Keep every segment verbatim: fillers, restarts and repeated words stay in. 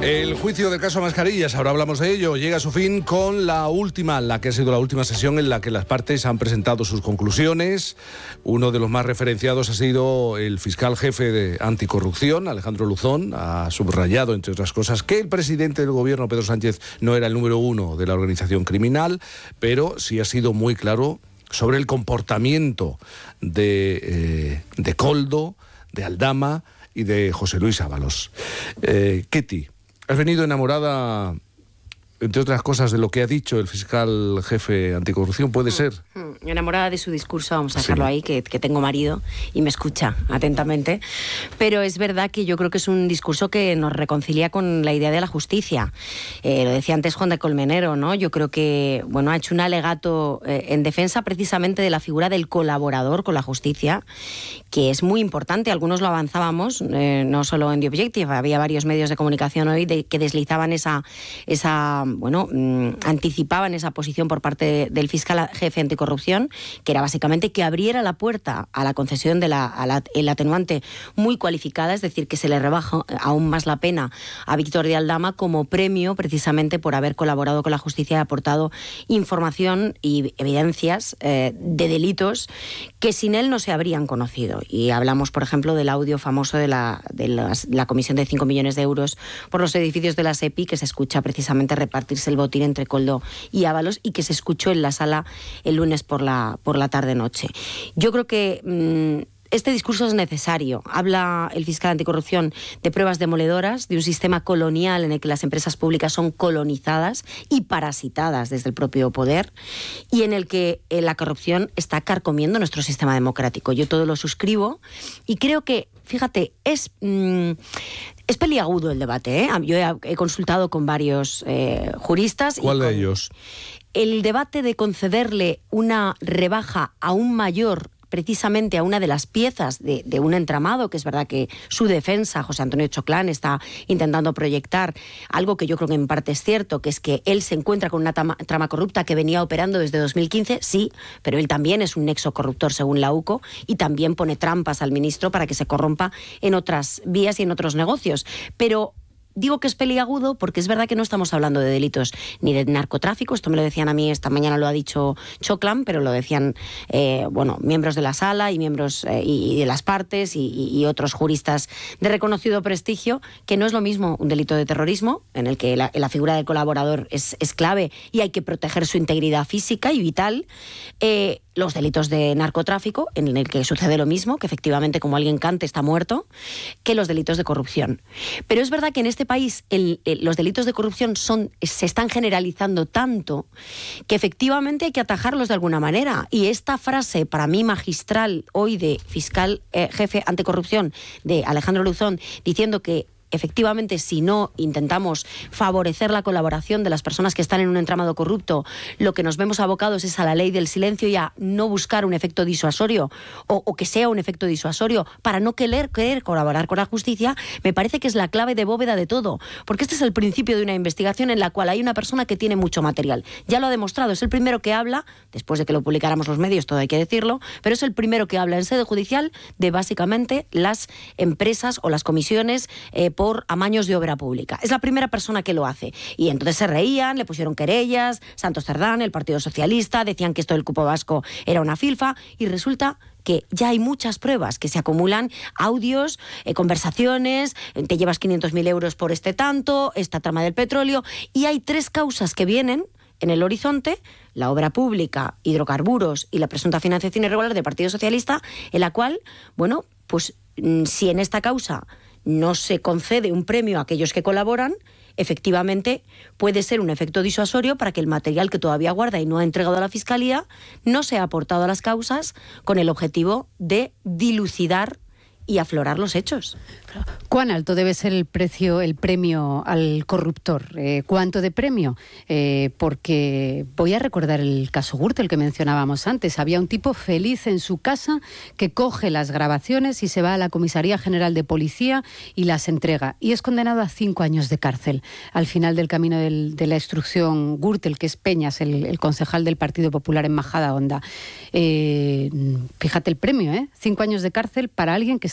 El juicio del caso Mascarillas, ahora hablamos de ello, llega a su fin con la última, la que ha sido la última sesión en la que las partes han presentado sus conclusiones. Uno de los más referenciados ha sido el fiscal jefe de anticorrupción, Alejandro Luzón. Ha subrayado, entre otras cosas, que el presidente del gobierno, Pedro Sánchez, no era el número uno de la organización criminal, pero sí ha sido muy claro sobre el comportamiento de, eh, de Koldo, de Aldama y de José Luis Ábalos. Eh, Ketty, has venido enamorada, entre otras cosas, de lo que ha dicho el fiscal jefe anticorrupción, ¿puede ser? Enamorada de su discurso, vamos a dejarlo Sí. ahí, que, que tengo marido y me escucha atentamente. Pero es verdad que yo creo que es un discurso que nos reconcilia con la idea de la justicia. Eh, lo decía antes Juan de Colmenero, ¿no? Yo creo que, bueno, ha hecho un alegato eh, en defensa precisamente de la figura del colaborador con la justicia, que es muy importante. Algunos lo avanzábamos, eh, no solo en The Objective, había varios medios de comunicación hoy de, que deslizaban esa, esa bueno, mmm, anticipaban esa posición por parte del fiscal jefe anticorrupción, que era básicamente que abriera la puerta a la concesión de la, a la el atenuante muy cualificada, es decir, que se le rebaja aún más la pena a Víctor de Aldama como premio precisamente por haber colaborado con la justicia y aportado información y evidencias eh, de delitos que sin él no se habrían conocido. Y hablamos, por ejemplo, del audio famoso de la, de las, la comisión de cinco millones de euros por los edificios de la SEPI, que se escucha precisamente repartirse el botín entre Koldo y Ábalos y que se escuchó en la sala el lunes por la, por la tarde-noche. Yo creo que mmm, este discurso es necesario. Habla el fiscal anticorrupción de pruebas demoledoras, de un sistema colonial en el que las empresas públicas son colonizadas y parasitadas desde el propio poder y en el que eh, la corrupción está carcomiendo nuestro sistema democrático. Yo todo lo suscribo y creo que, fíjate, es... Mmm, Es peliagudo el debate, ¿eh? Yo he, he consultado con varios eh, juristas. ¿Cuál y con de ellos? El debate de concederle una rebaja aún mayor precisamente a una de las piezas de, de un entramado, que es verdad que su defensa, José Antonio Choclán, está intentando proyectar algo que yo creo que en parte es cierto, que es que él se encuentra con una trama, trama corrupta que venía operando desde dos mil quince, sí, pero él también es un nexo corruptor según la U C O y también pone trampas al ministro para que se corrompa en otras vías y en otros negocios. Pero digo que es peliagudo porque es verdad que no estamos hablando de delitos ni de narcotráfico, esto me lo decían a mí, esta mañana lo ha dicho Choclán, pero lo decían eh, bueno, miembros de la sala y miembros eh, y, y de las partes y, y otros juristas de reconocido prestigio, que no es lo mismo un delito de terrorismo, en el que la, la figura del colaborador es, es clave y hay que proteger su integridad física y vital, eh, los delitos de narcotráfico, en el que sucede lo mismo, que efectivamente como alguien cante está muerto, que los delitos de corrupción. Pero es verdad que en este país el, el, los delitos de corrupción son, se están generalizando tanto que efectivamente hay que atajarlos de alguna manera. Y esta frase, para mí magistral, hoy de fiscal eh, jefe anticorrupción de Alejandro Luzón, diciendo que efectivamente, si no intentamos favorecer la colaboración de las personas que están en un entramado corrupto, lo que nos vemos abocados es a la ley del silencio y a no buscar un efecto disuasorio o, o que sea un efecto disuasorio para no querer, querer colaborar con la justicia, me parece que es la clave de bóveda de todo. Porque este es el principio de una investigación en la cual hay una persona que tiene mucho material. Ya lo ha demostrado, es el primero que habla, después de que lo publicáramos los medios, todo hay que decirlo, pero es el primero que habla en sede judicial de básicamente las empresas o las comisiones eh, por por amaños de obra pública. Es la primera persona que lo hace. Y entonces se reían, le pusieron querellas, Santos Cerdán, el Partido Socialista, decían que esto del cupo vasco era una filfa, y resulta que ya hay muchas pruebas que se acumulan, audios, eh, conversaciones, eh, te llevas quinientos mil euros por este tanto, esta trama del petróleo, y hay tres causas que vienen en el horizonte: la obra pública, hidrocarburos y la presunta financiación irregular del Partido Socialista, en la cual, bueno, pues si en esta causa no se concede un premio a aquellos que colaboran, efectivamente puede ser un efecto disuasorio para que el material que todavía guarda y no ha entregado a la Fiscalía no sea aportado a las causas con el objetivo de dilucidar y aflorar los hechos. ¿Cuán alto debe ser el precio, el premio al corruptor? Eh, ¿Cuánto de premio? Eh, porque voy a recordar el caso Gürtel que mencionábamos antes. Había un tipo feliz en su casa que coge las grabaciones y se va a la Comisaría General de Policía y las entrega. Y es condenado a cinco años de cárcel. Al final del camino del, de la instrucción, Gürtel, que es Peñas, el, el concejal del Partido Popular en Majadahonda. Eh, fíjate el premio, ¿eh? Cinco años de cárcel para alguien que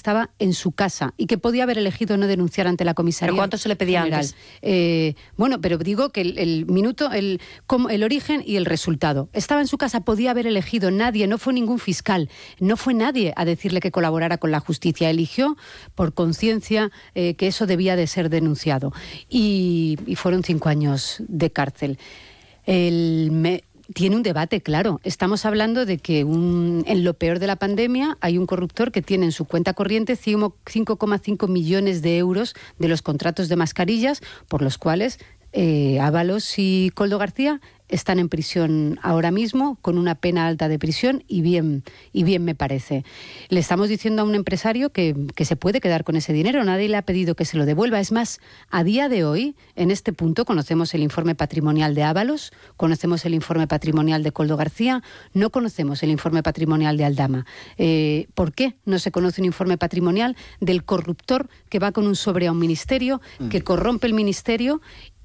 estaba en su casa y que podía haber elegido no denunciar ante la comisaría. ¿Pero cuánto se le pedía general. antes? Eh, bueno, pero digo que el, el minuto, el, como el origen y el resultado. Estaba en su casa, podía haber elegido. Nadie, no fue ningún fiscal, no fue nadie a decirle que colaborara con la justicia. Eligió por conciencia eh, que eso debía de ser denunciado. Y, y fueron cinco años de cárcel. El... Me, Tiene un debate, claro. Estamos hablando de que un, en lo peor de la pandemia hay un corruptor que tiene en su cuenta corriente cinco coma cinco millones de euros de los contratos de mascarillas, por los cuales eh, Ábalos y Koldo García están en prisión ahora mismo, con una pena alta de prisión, y bien, y bien me parece. Le estamos diciendo a un empresario que, que se puede quedar con ese dinero, nadie le ha pedido que se lo devuelva. Es más, a día de hoy, en este punto, conocemos el informe patrimonial de Ábalos, conocemos el informe patrimonial de Koldo García, no conocemos el informe patrimonial de Aldama. Eh, ¿Por qué no se conoce un informe patrimonial del corruptor que va con un sobre a un ministerio, que corrompe el ministerio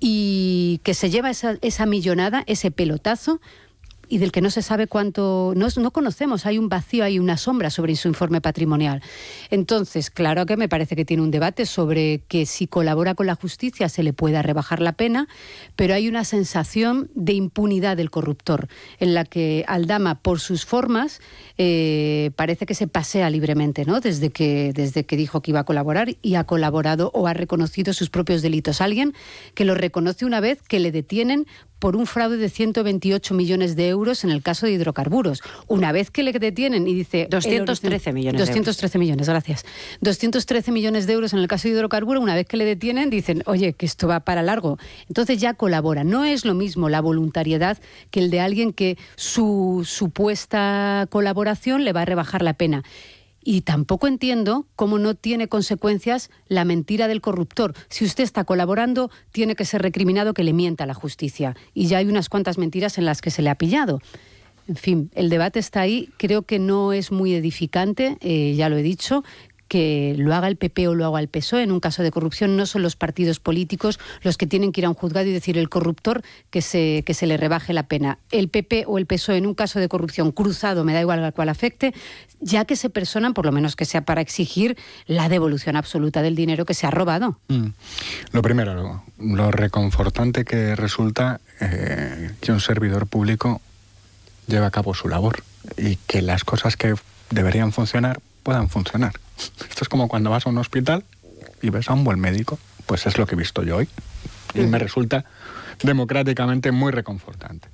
y que se lleva esa, esa millonada, ese pelotazo, y del que no se sabe cuánto, no, no conocemos, hay un vacío, hay una sombra sobre su informe patrimonial? Entonces, claro que me parece que tiene un debate sobre que si colabora con la justicia se le pueda rebajar la pena, pero hay una sensación de impunidad del corruptor, en la que Aldama, por sus formas, eh, parece que se pasea libremente, ¿no? Desde que, desde que dijo que iba a colaborar, y ha colaborado o ha reconocido sus propios delitos. Alguien que lo reconoce una vez que le detienen por un fraude de ciento veintiocho millones de euros en el caso de hidrocarburos. Una vez que le detienen y dice... doscientos trece millones doscientos trece millones, gracias. doscientos trece millones de euros en el caso de hidrocarburos, una vez que le detienen, dicen, oye, que esto va para largo. Entonces ya colabora. No es lo mismo la voluntariedad que el de alguien que su supuesta colaboración le va a rebajar la pena. Y tampoco entiendo cómo no tiene consecuencias la mentira del corruptor. Si usted está colaborando, tiene que ser recriminado que le mienta a la justicia. Y ya hay unas cuantas mentiras en las que se le ha pillado. En fin, el debate está ahí. Creo que no es muy edificante, eh, ya lo he dicho. Que lo haga el P P o lo haga el P S O E en un caso de corrupción, no son los partidos políticos los que tienen que ir a un juzgado y decir el corruptor que se, que se le rebaje la pena. El P P o el P S O E en un caso de corrupción cruzado, me da igual al cual afecte, ya que se personan, por lo menos que sea para exigir la devolución absoluta del dinero que se ha robado. Mm. Lo primero, lo, lo reconfortante que resulta eh, que un servidor público lleve a cabo su labor y que las cosas que deberían funcionar puedan funcionar. Esto es como cuando vas a un hospital y ves a un buen médico. Pues es lo que he visto yo hoy. Y me resulta democráticamente muy reconfortante.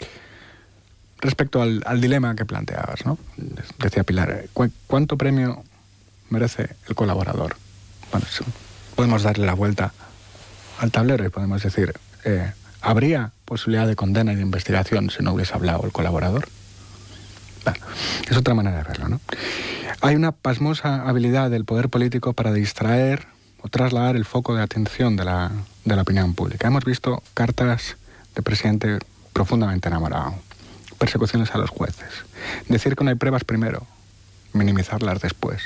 Respecto al, al dilema que planteabas, ¿no? Decía Pilar, ¿cu- ¿cuánto premio merece el colaborador? Bueno, podemos darle la vuelta al tablero y podemos decir, eh, ¿habría posibilidad de condena y de investigación si no hubiese hablado el colaborador? Bueno, es otra manera de verlo, ¿no? Hay una pasmosa habilidad del poder político para distraer o trasladar el foco de atención de la, de la opinión pública. Hemos visto cartas de presidente profundamente enamorado, persecuciones a los jueces, decir que no hay pruebas primero, minimizarlas después,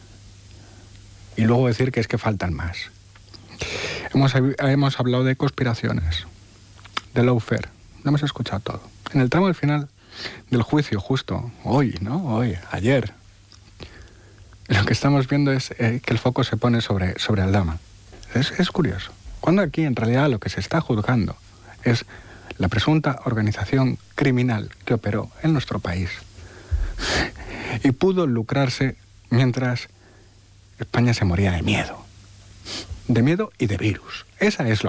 y luego decir que es que faltan más. Hemos, hemos hablado de conspiraciones, de lawfare, lo hemos escuchado todo. En el tramo del final del juicio, justo hoy, ¿no? Hoy, ayer, lo que estamos viendo es eh, que el foco se pone sobre, sobre Aldama. Es, es curioso. Cuando aquí, en realidad, lo que se está juzgando es la presunta organización criminal que operó en nuestro país y pudo lucrarse mientras España se moría de miedo. De miedo y de virus. Esa es la